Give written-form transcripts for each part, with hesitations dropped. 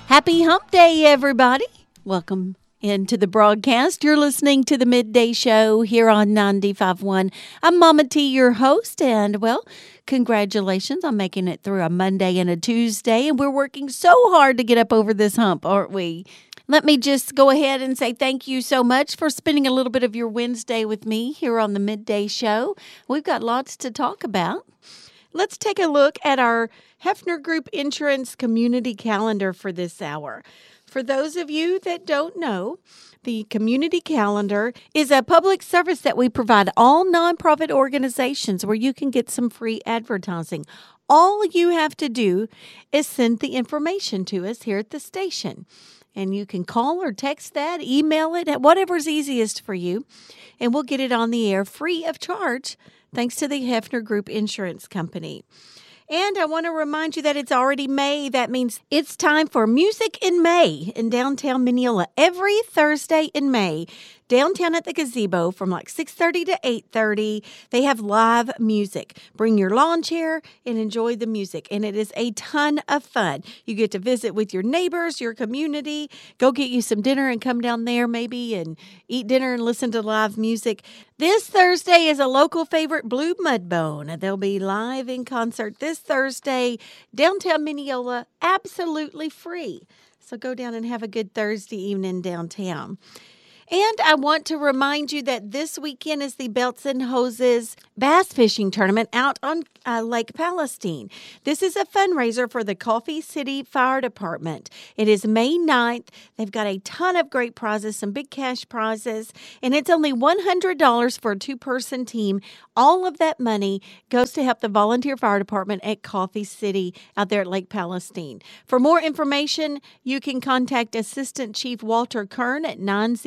Happy Hump Day, everybody. Welcome into the broadcast. You're listening to the Midday Show here on 95.1. I'm Mama T, your host, and, well, congratulations on making it through a Monday and a Tuesday, and we're working so hard to get up over this hump, aren't we? Let me just go ahead and say thank you so much for spending a little bit of your Wednesday with me here on the Midday Show. We've got lots to talk about. Let's take a look at our Hefner Group Insurance Community Calendar for this hour. For those of you that don't know, the Community Calendar is a public service that we provide all nonprofit organizations where you can get some free advertising. All you have to do is send the information to us here at the station. And you can call or text that, email it, whatever's easiest for you. And we'll get it on the air free of charge, thanks to the Hefner Group Insurance Company. And I want to remind you that it's already May. That means it's time for Music in May in downtown Mineola every Thursday in May. Downtown at the gazebo from like 6:30 to 8:30. They have live music. Bring your lawn chair and enjoy the music. And it is a ton of fun. You get to visit with your neighbors, your community. Go get you some dinner and come down there maybe and eat dinner and listen to live music. This Thursday is a local favorite, Blue Mudbone. They'll be live in concert this Thursday, downtown Mineola, absolutely free. So go down and have a good Thursday evening downtown. And I want to remind you that this weekend is the Belts and Hoses Bass Fishing Tournament out on Lake Palestine. This is a fundraiser for the Coffee City Fire Department. It is May 9th. They've got a ton of great prizes, some big cash prizes, and it's only $100 for a two-person team. All of that money goes to help the volunteer fire department at Coffee City out there at Lake Palestine. For more information, you can contact Assistant Chief Walter Kern at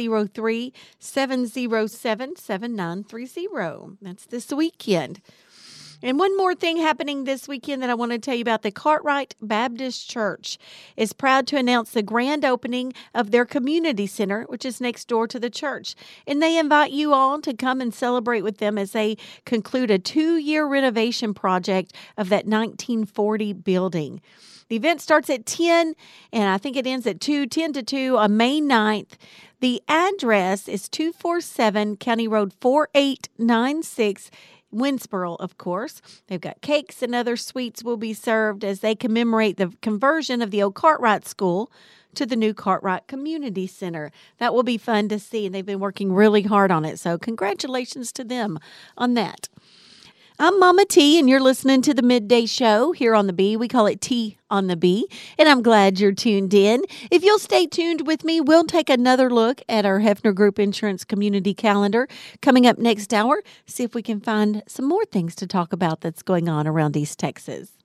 903-707-7930. That's this weekend. And one more thing happening this weekend that I want to tell you about. The Cartwright Baptist Church is proud to announce the grand opening of their community center, which is next door to the church. And they invite you all to come and celebrate with them as they conclude a 2-year renovation project of that 1940 building. The event starts at 10, and I think it ends at 10 to 2 on May 9th. The address is 247 County Road 4896, Winsboro, of course. They've got cakes and other sweets will be served as they commemorate the conversion of the old Cartwright School to the new Cartwright Community Center. That will be fun to see, and they've been working really hard on it, so congratulations to them on that. I'm Mama T, and you're listening to the Midday Show here on the B. We call it T on the B, and I'm glad you're tuned in. If you'll stay tuned with me, we'll take another look at our Hefner Group Insurance Community Calendar coming up next hour. See if we can find some more things to talk about that's going on around East Texas.